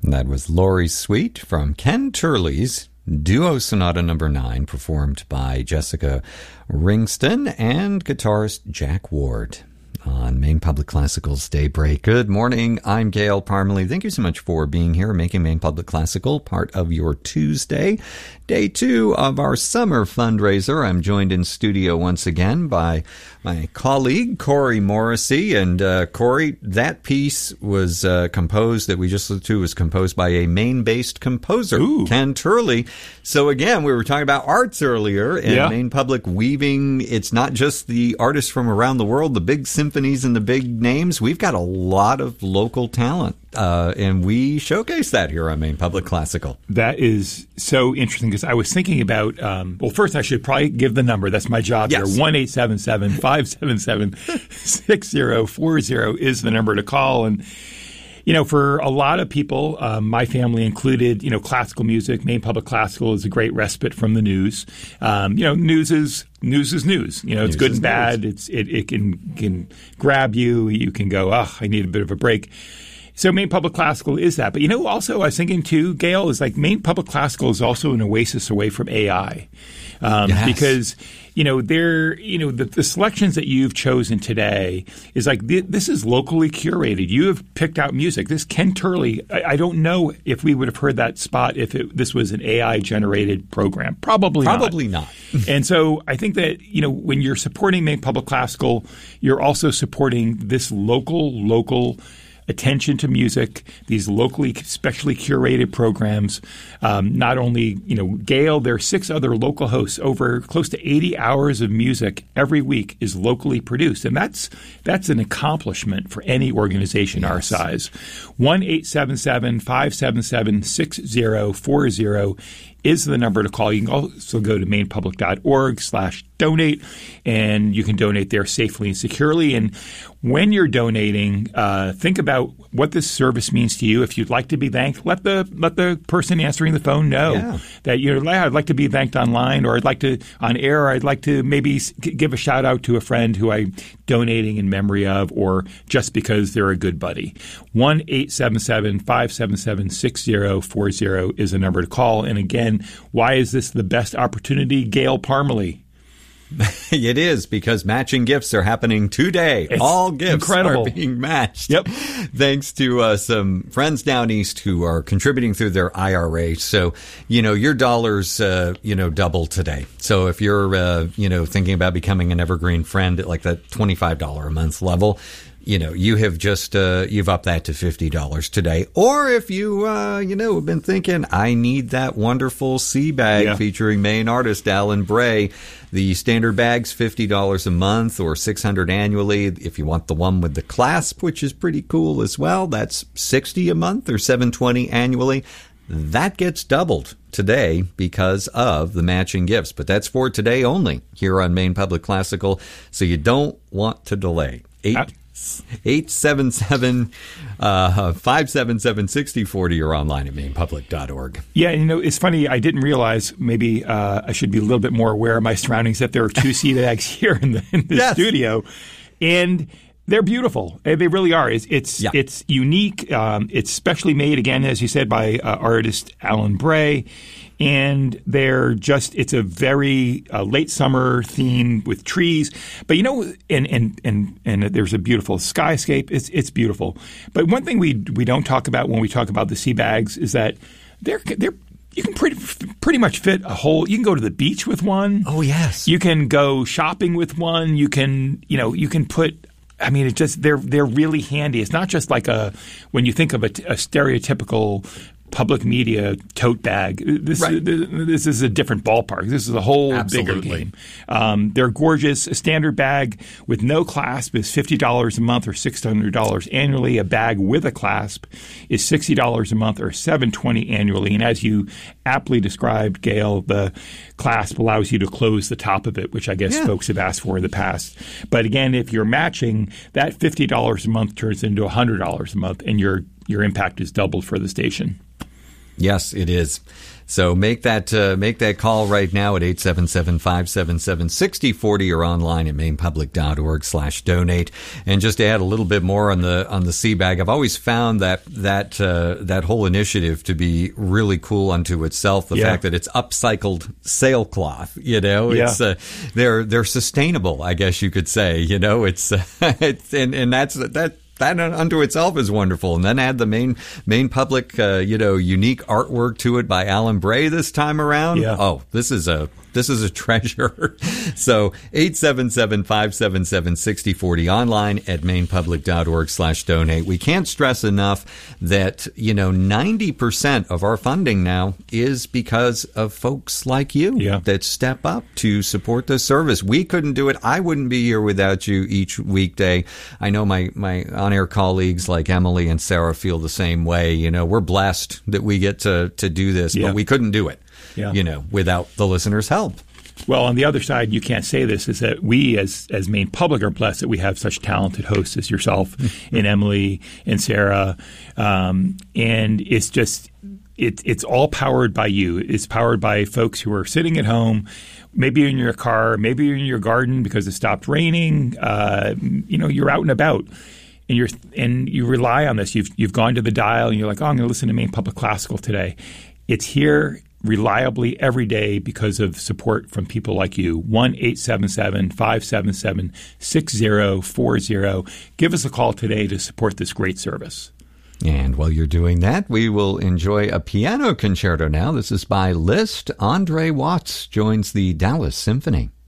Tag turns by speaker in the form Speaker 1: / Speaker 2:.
Speaker 1: That was Laurie Sweet from Ken Turley's Duo Sonata No. 9, performed by Jessica Ringston and guitarist Jack Ward on Maine Public Classical's Daybreak. Good morning. I'm Gail Parmalee. Thank you so much for being here, making Maine Public Classical part of your Tuesday, day 2 of our summer fundraiser. I'm joined in studio once again by my colleague, Corey Morrissey. And Corey, that piece was composed, that we just listened to, was composed by a Maine-based composer, Ken Turley. So again, we were talking about arts earlier, and Maine Public weaving. It's not just the artists from around the world, the big symphonies and the big names. We've got a lot of local talent, and we showcase that here on Maine Public Classical.
Speaker 2: That is so interesting, because I was thinking about, well, first I should probably give the number. That's my job here. 1-877-577-6040 is the number to call. And you know, for a lot of people, my family included, you know, classical music. Maine Public Classical is a great respite from the news. You know, news is news. You know, it's good and bad. It can grab you. You can go, I need a bit of a break. So Maine Public Classical is that. But, you know, also I was thinking too, Gail, is like Maine Public Classical is also an oasis away from AI. Because, you know, the selections that you've chosen today is like, this is locally curated. You have picked out music. This Ken Turley, I don't know if we would have heard that spot if this was an AI-generated program. Probably not. And so I think that, you know, when you're supporting Maine Public Classical, you're also supporting this local attention to music, these locally, specially curated programs. Not only, you know, Gail, there are 6 other local hosts. Over close to 80 hours of music every week is locally produced. And that's an accomplishment for any organization our size. 1-877-577-6040 is the number to call. You can also go to mainepublic.org/donate, and you can donate there safely and securely. And when you're donating, think about what this service means to you. If you'd like to be thanked, let the person answering the phone know that I'd like to be thanked online, or I'd like to on air, or I'd like to maybe give a shout out to a friend who I'm donating in memory of, or just because they're a good buddy. 1-877-577-6040 is the number to call. And again, why is this the best opportunity, Gail Parmalee?
Speaker 1: It is, because matching gifts are happening today. All gifts are being matched.
Speaker 2: Yep.
Speaker 1: Thanks to some friends down east who are contributing through their IRA. So, you know, your dollars, double today. So if you're, thinking about becoming an Evergreen friend at like that $25 a month level, you know, you have just, you've upped that to $50 today. Or if you, have been thinking, I need that wonderful sea bag featuring Maine artist Alan Bray. The standard bag's $50 a month or $600 annually. If you want the one with the clasp, which is pretty cool as well, that's $60 a month or $720 annually. That gets doubled today because of the matching gifts. But that's for today only here on Maine Public Classical. So you don't want to delay. 877-577-6040 or online at mainepublic.org.
Speaker 2: Yeah, you know, it's funny. I didn't realize, maybe I should be a little bit more aware of my surroundings, that there are 2 sea bags here in the studio. And they're beautiful. They really are. It's unique. It's specially made, again, as you said, by artist Alan Bray. And it's a very late summer theme with trees. But, you know, and there's a beautiful skyscape. It's beautiful. But one thing we don't talk about when we talk about the sea bags is that you can pretty much fit a whole. You can go to the beach with one.
Speaker 1: Oh, yes.
Speaker 2: You can go shopping with one. You can put. I mean, they're really handy. It's not just like when you think of a stereotypical public media tote bag. This is a different ballpark. This is a whole bigger game. They're gorgeous. A standard bag with no clasp is $50 a month or $600 annually. A bag with a clasp is $60 a month or $720 annually. And as you aptly described, Gail, the clasp allows you to close the top of it, which I guess folks have asked for in the past. But again, if you're matching, that $50 a month turns into $100 a month, and your impact is doubled for the station.
Speaker 1: Yes, it is. So make that call right now at 877-577-6040 or online at mainpublic.org/donate. And just to add a little bit more on the CBAG, I've always found that whole initiative to be really cool unto itself. The fact that it's upcycled sailcloth, it's they're sustainable, I guess you could say. It's and that unto itself is wonderful. And then add the Maine Public, unique artwork to it by Alan Bray this time around.
Speaker 2: Yeah.
Speaker 1: Oh, this is a treasure. So 877-577-6040 online at mainpublic.org/donate. We can't stress enough that, 90% of our funding now is because of folks like you that step up to support the service. We couldn't do it. I wouldn't be here without you each weekday. I know my on-air colleagues like Emily and Sarah feel the same way. We're blessed that we get to do this, but we couldn't do it. Without the listeners' help.
Speaker 2: Well, on the other side, you can't say this, is that we as Maine Public are blessed that we have such talented hosts as yourself and Emily and Sarah. And it's just, it's all powered by you. It's powered by folks who are sitting at home, maybe in your car, maybe in your garden because it stopped raining. You're out and about. And you rely on this. You've gone to the dial and you're like, I'm going to listen to Maine Public Classical today. It's here reliably every day because of support from people like you. 1-877-577-6040. Give us a call today to support this great service.
Speaker 1: And while you're doing that, we will enjoy a piano concerto now. This is by Liszt. Andre Watts joins the Dallas Symphony.